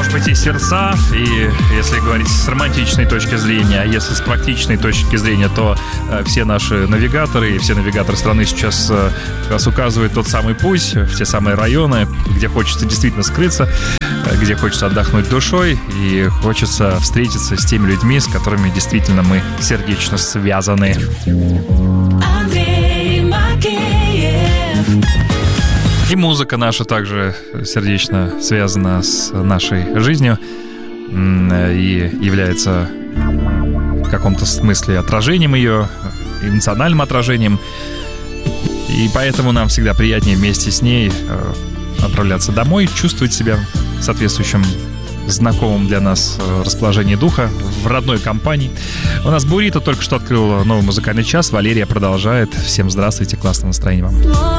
может быть, и сердца, и если говорить с романтичной точки зрения, а если с практичной точки зрения, то все наши навигаторы и все навигаторы страны сейчас как раз указывают тот самый путь в те самые районы, где хочется действительно скрыться, где хочется отдохнуть душой и хочется встретиться с теми людьми, с которыми действительно мы сердечно связаны. И музыка наша также сердечно связана с нашей жизнью и является в каком-то смысле отражением ее, эмоциональным отражением. И поэтому нам всегда приятнее вместе с ней отправляться домой, чувствовать себя в соответствующем знакомом для нас расположении духа, в родной компании. У нас Бурито только что открыл новый музыкальный час. Валерия продолжает. Всем здравствуйте, классного настроения вам.